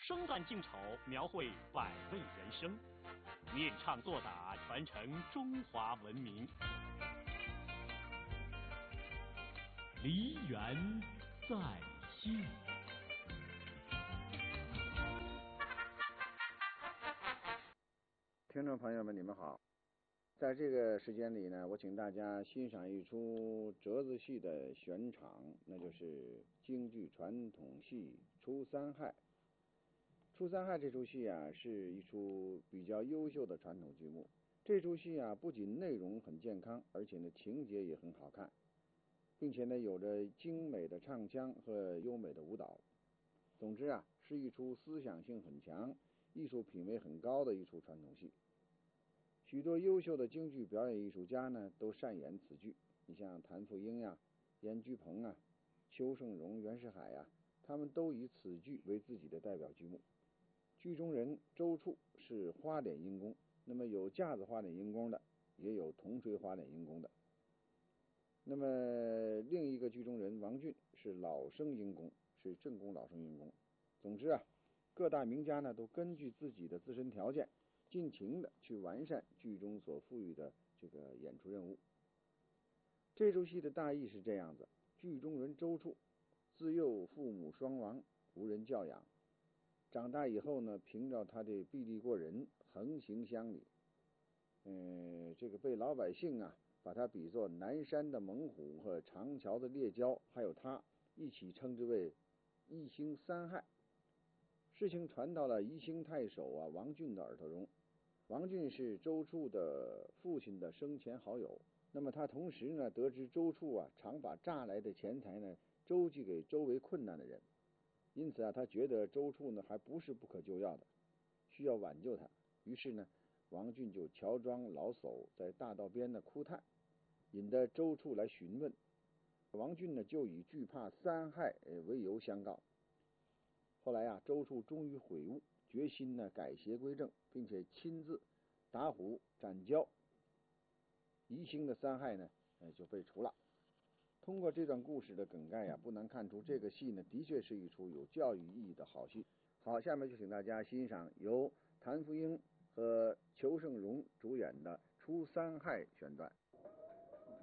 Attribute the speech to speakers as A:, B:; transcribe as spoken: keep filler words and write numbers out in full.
A: 生旦净丑，描绘百味人生，念唱作打，传承中华文明。梨园在线。
B: 听众朋友们，你们好。在这个时间里呢，我请大家欣赏一出折子戏的选场，那就是京剧传统戏《出三害》。《出三害》这出戏啊，是一出比较优秀的传统剧目。这出戏啊，不仅内容很健康，而且呢，情节也很好看，并且呢，有着精美的唱腔和优美的舞蹈。总之啊，是一出思想性很强、艺术品位很高的一出传统戏。许多优秀的京剧表演艺术家呢，都擅演此剧。你像谭富英呀、严居鹏啊、邱胜荣、袁世海呀，他们都以此剧为自己的代表剧目。剧中人周处是花脸阴公，那么有架子花脸阴公的，也有铜锤花脸阴公的。那么另一个剧中人王俊是老生阴公，是正宫老生阴公。总之啊，各大名家呢都根据自己的自身条件，尽情的去完善剧中所赋予的这个演出任务。这出戏的大意是这样子：剧中人周处自幼父母双亡，无人教养，长大以后呢，凭着他的臂力过人，横行乡里，嗯，这个被老百姓啊把他比作南山的猛虎和长桥的猎蛟，还有他一起称之为一星三害。事情传到了宜兴太守啊王俊的耳朵中。王俊是周处的父亲的生前好友，那么他同时呢得知周处啊常把诈来的钱财呢周济给周围困难的人，因此啊他觉得周处呢还不是不可救药的，需要挽救他。于是呢王俊就乔装老叟，在大道边呢哭叹，引得周处来询问。王俊呢就以惧怕三害为由相告。后来啊，周处终于悔悟，决心呢改邪归正，并且亲自打虎斩蛟，宜兴的三害呢就被除了。通过这段故事的梗概呀、啊，不难看出这个戏呢的确是一出有教育意义的好戏。好，下面就请大家欣赏由谭富英和裘盛戎主演的《出三害》选段。